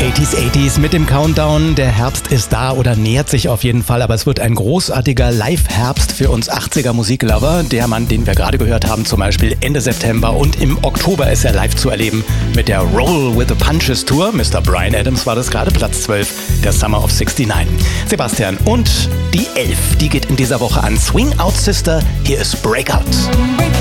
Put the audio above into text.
80s mit dem Countdown. Der Herbst ist da oder nähert sich auf jeden Fall, aber es wird ein großartiger Live-Herbst für uns 80er Musiklover. Der Mann, den wir gerade gehört haben, zum Beispiel Ende September und im Oktober ist er live zu erleben mit der Roll with the Punches Tour. Mr. Bryan Adams war das gerade, Platz 12 der Summer of 69. Sebastian, und die 11, die geht in dieser Woche an Swing Out Sister. Hier ist Breakout.